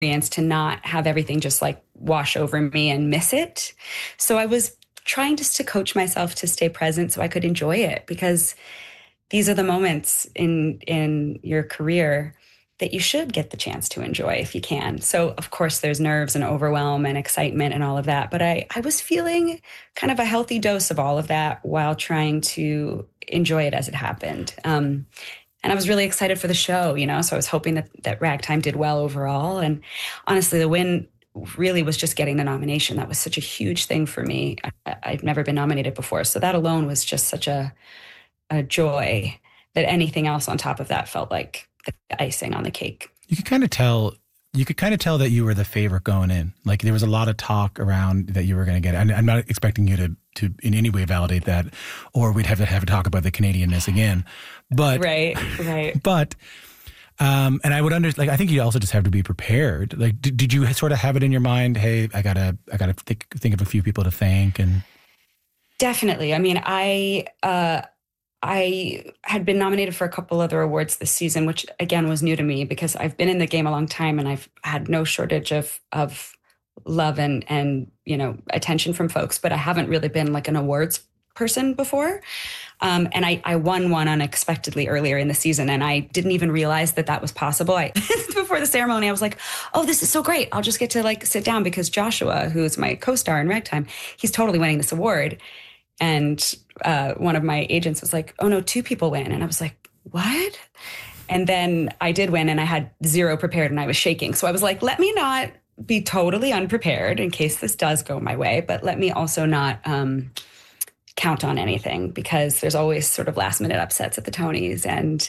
to not have everything just like wash over me and miss it. So I was trying just to coach myself to stay present so I could enjoy it, because these are the moments in your career that you should get the chance to enjoy if you can. So of course there's nerves and overwhelm and excitement and all of that, but I was feeling kind of a healthy dose of all of that while trying to enjoy it as it happened. And I was really excited for the show, so I was hoping that Ragtime did well overall. And honestly, the win really was just getting the nomination. That was such a huge thing for me. I'd never been nominated before. So that alone was just such a joy that anything else on top of that felt like the icing on the cake. You could kind of tell that you were the favorite going in. Like there was a lot of talk around that you were going to get it. And I'm not expecting you to in any way validate that, or we'd have to have a talk about the Canadianness again. But right. But and I would understand. Like I think you also just have to be prepared. Like did you sort of have it in your mind? Hey, I gotta think of a few people to thank. And definitely. I mean, I had been nominated for a couple other awards this season, which again was new to me because I've been in the game a long time and I've had no shortage of love and attention from folks, but I haven't really been like an awards person before. And I won one unexpectedly earlier in the season, and I didn't even realize that was possible. Before the ceremony, I was like, oh, this is so great. I'll just get to like sit down because Joshua, who's my co-star in Ragtime, he's totally winning this award. And one of my agents was like, oh no, 2 people win. And I was like, what? And then I did win and I had 0 prepared and I was shaking. So I was like, let me not be totally unprepared in case this does go my way, but let me also not count on anything, because there's always sort of last minute upsets at the Tonys. And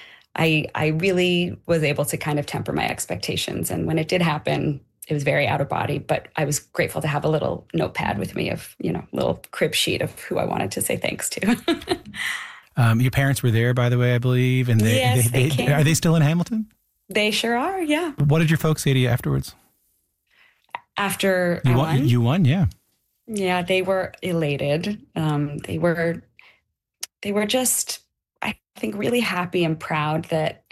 I really was able to kind of temper my expectations. And when it did happen, it was very out of body, but I was grateful to have a little notepad with me of, little crib sheet of who I wanted to say thanks to. Your parents were there, by the way, I believe. And they came. Are they still in Hamilton? They sure are, yeah. What did your folks say to you afterwards? After you won, yeah. Yeah, they were elated. They were just, I think, really happy and proud that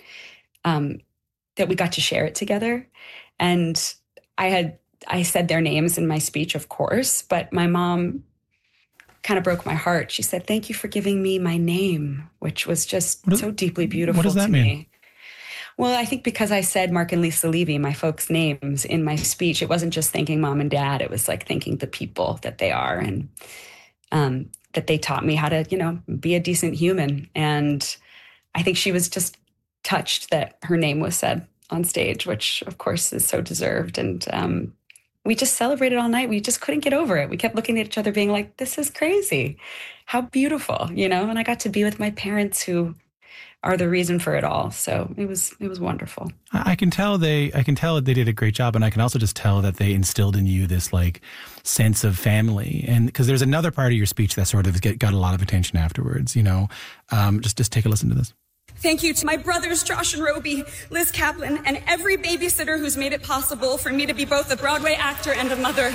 we got to share it together. And I said their names in my speech, of course, but my mom kind of broke my heart. She said, thank you for giving me my name, which was just so deeply beautiful what does that to mean? me. Well, I think because I said Mark and Lisa Levy, my folks' names in my speech, it wasn't just thanking mom and dad. It was like thanking the people that they are, and that they taught me how to, be a decent human. And I think she was just touched that her name was said on stage, which of course is so deserved. And we just celebrated all night. We just couldn't get over it. We kept looking at each other being like, this is crazy. How beautiful, and I got to be with my parents who are the reason for it all. So it was wonderful. I can tell they did a great job. And I can also just tell that they instilled in you this like sense of family. And because there's another part of your speech that sort of got a lot of attention afterwards, just take a listen to this. Thank you to my brothers, Josh and Roby, Liz Kaplan, and every babysitter who's made it possible for me to be both a Broadway actor and a mother.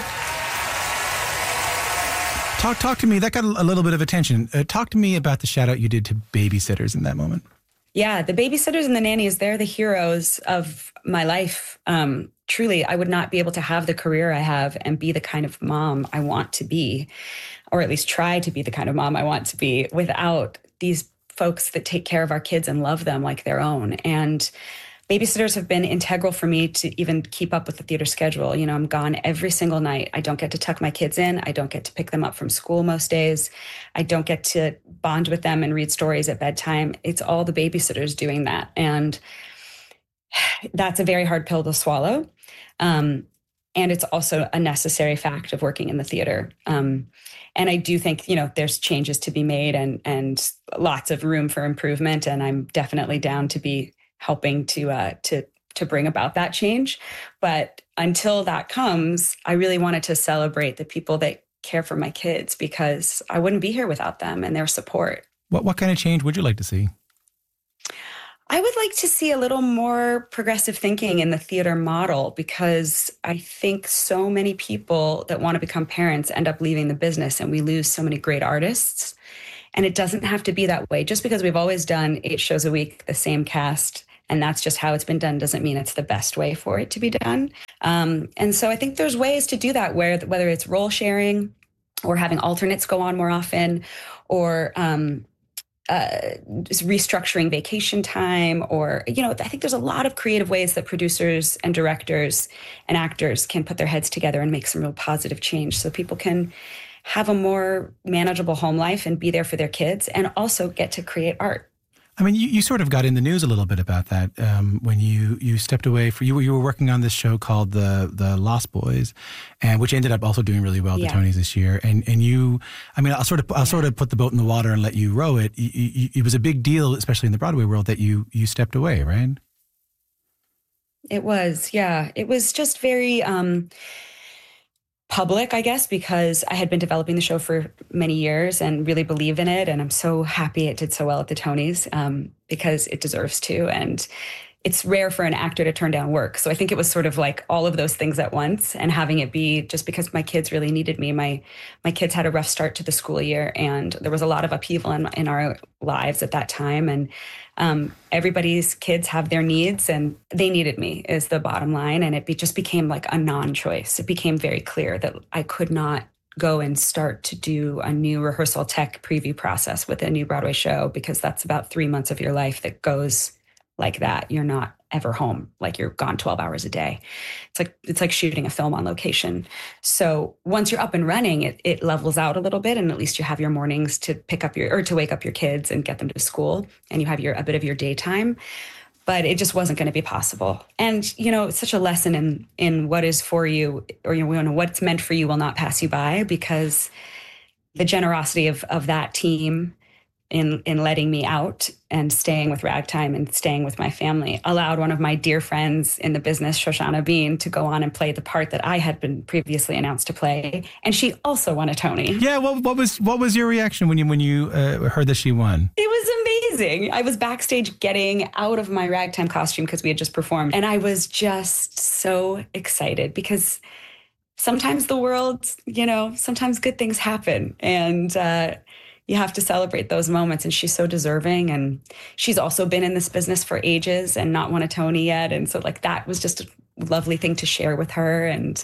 Talk to me. That got a little bit of attention. Talk to me about the shout out you did to babysitters in that moment. Yeah, the babysitters and the nannies, they're the heroes of my life. Truly, I would not be able to have the career I have and be the kind of mom I want to be, or at least try to be the kind of mom I want to be, without these folks that take care of our kids and love them like their own. And babysitters have been integral for me to even keep up with the theater schedule. I'm gone every single night. I don't get to tuck my kids in. I don't get to pick them up from school most days. I don't get to bond with them and read stories at bedtime. It's all the babysitters doing that. And that's a very hard pill to swallow. And it's also a necessary fact of working in the theater. And I do think, there's changes to be made and lots of room for improvement. And I'm definitely down to be helping to bring about that change. But until that comes, I really wanted to celebrate the people that care for my kids, because I wouldn't be here without them and their support. What kind of change would you like to see? I would like to see a little more progressive thinking in the theater model, because I think so many people that want to become parents end up leaving the business, and we lose so many great artists. And it doesn't have to be that way. Just because we've always done 8 shows a week, the same cast, and that's just how it's been done doesn't mean it's the best way for it to be done. And so I think there's ways to do that, whether it's role sharing or having alternates go on more often, or restructuring vacation time, or, I think there's a lot of creative ways that producers and directors and actors can put their heads together and make some real positive change so people can have a more manageable home life and be there for their kids and also get to create art. I mean, you sort of got in the news a little bit about that when you stepped away. You were working on this show called the Lost Boys, and which ended up also doing really well at the Tonys this year. And you, I mean, I'll sort of put the boat in the water and let you row it. It was a big deal, especially in the Broadway world, that you stepped away, right? It was, yeah. It was just very public, I guess, because I had been developing the show for many years and really believe in it. And I'm so happy it did so well at the Tonys because it deserves to. And it's rare for an actor to turn down work. So I think it was sort of like all of those things at once, and having it be just because my kids really needed me. My kids had a rough start to the school year, and there was a lot of upheaval in our lives at that time. And everybody's kids have their needs, and they needed me is the bottom line. And it just became like a non-choice. It became very clear that I could not go and start to do a new rehearsal tech preview process with a new Broadway show, because that's about 3 months of your life that goes like that. You're not ever home. Like, you're gone 12 hours a day. It's like shooting a film on location. So once you're up and running, it levels out a little bit, and at least you have your mornings to to wake up your kids and get them to school, and you have a bit of your daytime. But it just wasn't going to be possible. And, it's such a lesson in what is for you, or what's meant for you will not pass you by, because the generosity of that team in letting me out and staying with Ragtime and staying with my family allowed one of my dear friends in the business, Shoshana Bean, to go on and play the part that I had been previously announced to play. And she also won a Tony. Yeah. What was your reaction when you heard that she won? It was amazing. I was backstage getting out of my Ragtime costume because we had just performed. And I was just so excited because sometimes the world, sometimes good things happen. And, you have to celebrate those moments, and she's so deserving. And she's also been in this business for ages and not won a Tony yet. And so that was just a lovely thing to share with her. And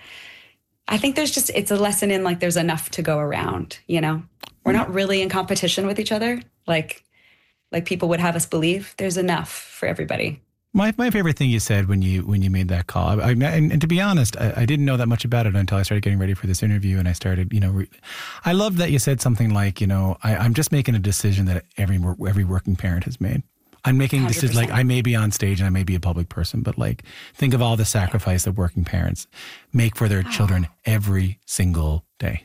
I think it's a lesson in there's enough to go around, We're not really in competition with each other. Like people would have us believe. There's enough for everybody. My favorite thing you said when you made that call, and to be honest, I didn't know that much about it until I started getting ready for this interview, and I started, I love that you said something like, I'm just making a decision that every working parent has made. I'm making decisions, I may be on stage and I may be a public person, but think of all the sacrifice that working parents make for their children every single day.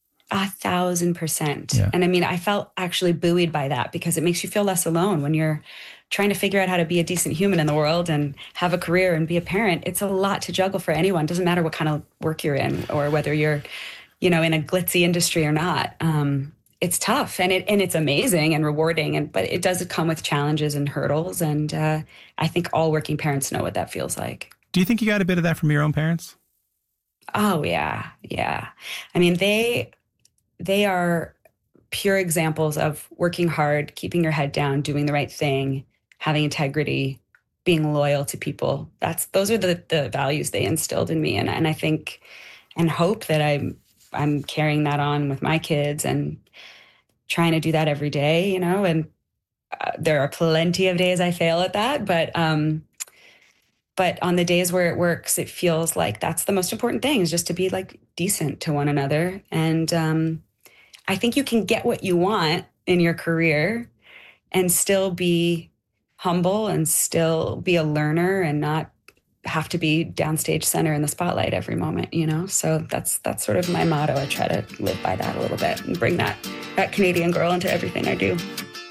1,000%. Yeah. And I mean, I felt actually buoyed by that, because it makes you feel less alone when you're trying to figure out how to be a decent human in the world and have a career and be a parent. It's a lot to juggle for anyone. It doesn't matter what kind of work you're in or whether you're, in a glitzy industry or not. It's tough, and it's amazing and rewarding, but it does come with challenges and hurdles. And I think all working parents know what that feels like. Do you think you got a bit of that from your own parents? Oh, yeah. Yeah. I mean, they are pure examples of working hard, keeping your head down, doing the right thing, having integrity, being loyal to people. Those are the values they instilled in me. And I think and hope that I'm carrying that on with my kids and trying to do that every day, and there are plenty of days I fail at that. But on the days where it works, it feels like that's the most important thing, is just to be decent to one another. And I think you can get what you want in your career and still be humble and still be a learner and not have to be downstage center in the spotlight every moment, So that's sort of my motto. I try to live by that a little bit and bring that Canadian girl into everything I do.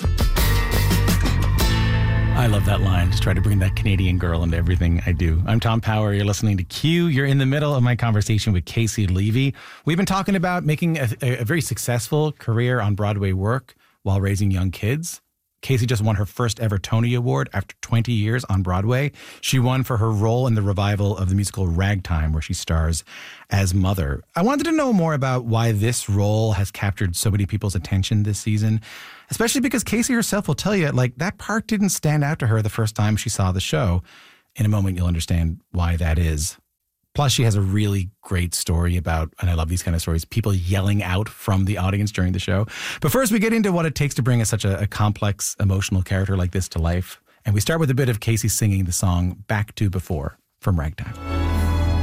I love that line. Just try to bring that Canadian girl into everything I do. I'm Tom Power. You're listening to Q. You're in the middle of my conversation with Casey Levy. We've been talking about making a very successful career on Broadway work while raising young kids. Casey just won her first ever Tony Award after 20 years on Broadway. She won for her role in the revival of the musical Ragtime, where she stars as Mother. I wanted to know more about why this role has captured so many people's attention this season, especially because Casey herself will tell you, like, that part didn't stand out to her the first time she saw the show. In a moment, you'll understand why that is. Plus, she has a really great story about, and I love these kind of stories, people yelling out from the audience during the show. But first, we get into what it takes to bring such a complex, emotional character like this to life. And we start with a bit of Casey singing the song Back to Before from Ragtime.